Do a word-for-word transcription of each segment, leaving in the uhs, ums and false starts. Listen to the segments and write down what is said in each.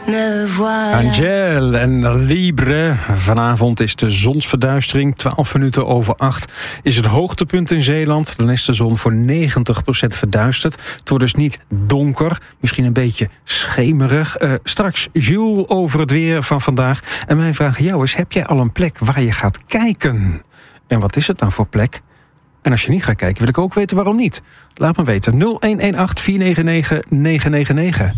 Angel en Libre. Vanavond is de zonsverduistering. twaalf minuten over acht is het hoogtepunt in Zeeland. Dan is de zon voor negentig procent verduisterd. Het wordt dus niet donker. Misschien een beetje schemerig. Uh, straks Jules over het weer van vandaag. En mijn vraag aan jou is, heb jij al een plek waar je gaat kijken? En wat is het nou voor plek? En als je niet gaat kijken, wil ik ook weten waarom niet. Laat me weten. nul een een acht vier negen negen negen negen negen.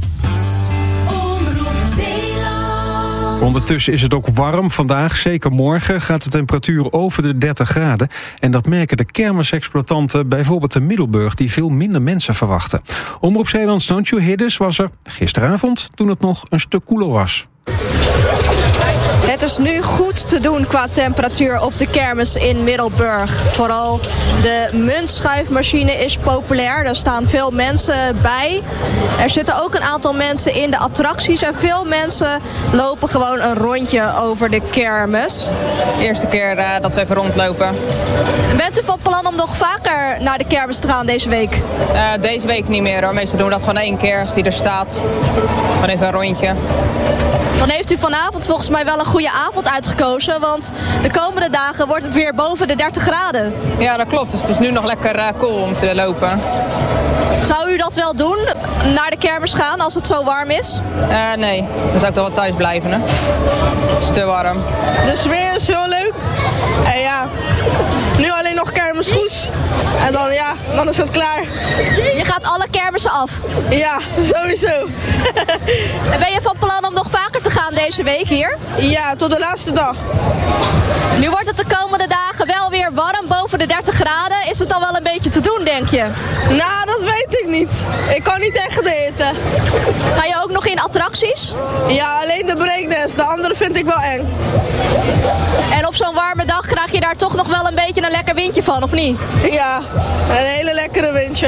Ondertussen is het ook warm vandaag. Zeker morgen gaat de temperatuur over de dertig graden. En dat merken de kermisexploitanten bijvoorbeeld in Middelburg, die veel minder mensen verwachten. Omroep Zeeland Don't You Hear This was er gisteravond, toen het nog een stuk koeler was. Het is nu goed te doen qua temperatuur op de kermis in Middelburg. Vooral de muntschuifmachine is populair. Er staan veel mensen bij. Er zitten ook een aantal mensen in de attracties. En veel mensen lopen gewoon een rondje over de kermis. Eerste keer uh, dat we even rondlopen. Bent u van plan om nog vaker naar de kermis te gaan deze week? Uh, deze week niet meer hoor. Meestal doen we dat gewoon één keer als die er staat. Gewoon even een rondje. Dan heeft u vanavond volgens mij wel een goede avond uitgekozen. Want de komende dagen wordt het weer boven de dertig graden. Ja, dat klopt. Dus het is nu nog lekker uh, cool om te lopen. Zou u dat wel doen? Naar de kermis gaan als het zo warm is? Uh, nee, dan zou ik toch wel thuis blijven. Hè? Het is te warm. De sfeer is heel leuk. En ja, nu alleen nog kermisgoes. En dan, ja, dan is het klaar. Je gaat alle kermissen af? Ja, sowieso. En ben je van plan om nog vaker te gaan deze week hier? Ja, tot de laatste dag. Nu wordt het de komende dagen wel weer warm, boven de dertig graden. Is het dan wel een beetje te doen, denk je? Nou, dat weet ik niet. Ik kan niet tegen de hitte. Ga je ook nog in attracties? Ja, alleen de breakdance. De andere vind ik wel eng. En op zo'n warme dag krijg je daar toch nog wel een beetje een lekker windje van, of niet? Ja, een hele lekkere windje.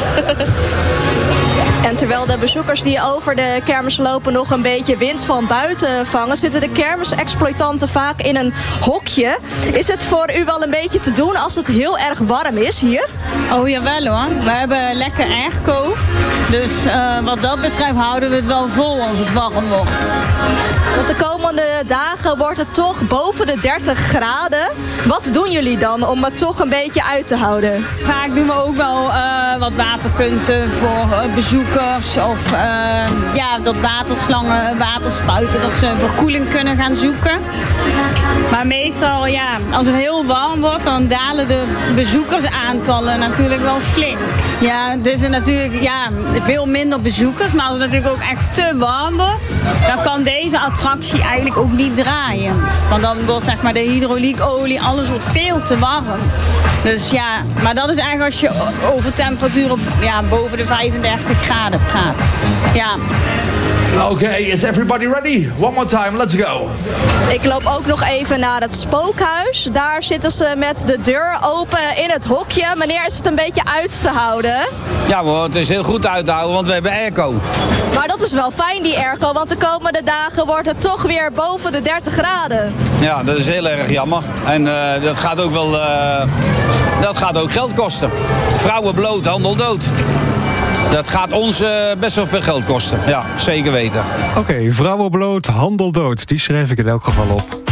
En terwijl de bezoekers die over de kermis lopen nog een beetje wind van buiten vangen, zitten de kermisexploitanten vaak in een hokje. Is het voor u wel een beetje te doen als het heel erg warm is hier? Oh jawel hoor, we hebben lekker airco. Dus uh, wat dat betreft houden we het wel vol als het warm wordt. Want de komende dagen wordt het toch boven de dertig graden. Wat doen jullie dan om het toch een beetje uit te houden? Vaak doen we ook wel uh, wat waterpunten voor uh, bezoekers. Of uh, ja, dat waterslangen, waterspuiten, dat ze verkoeling kunnen gaan zoeken. Maar meestal, ja, als het heel warm wordt, dan dalen de bezoekersaantallen natuurlijk wel flink. Ja, het is er natuurlijk ja, veel minder bezoekers, maar als het natuurlijk ook echt te warm wordt, dan kan deze attractie eigenlijk ook niet draaien. Want dan wordt zeg maar de hydrauliekolie, alles wordt veel te warm. Dus ja, maar dat is eigenlijk als je over temperaturen ja, boven de vijfendertig graden praat. Ja. Okay, is everybody ready? One more time, let's go. Ik loop ook nog even naar het spookhuis. Daar zitten ze met de deur open in het hokje. Meneer, is het een beetje uit te houden? Ja hoor, het is heel goed uit te houden, want we hebben airco. Maar dat is wel fijn, die airco, want de komende dagen wordt het toch weer boven de dertig graden. Ja, dat is heel erg jammer. En uh, dat gaat ook wel uh, dat gaat ook geld kosten. Vrouwen bloot, handel dood. Dat gaat ons uh, best wel veel geld kosten. Ja, zeker weten. Oké, okay, vrouwen bloot, handel dood. Die schrijf ik in elk geval op.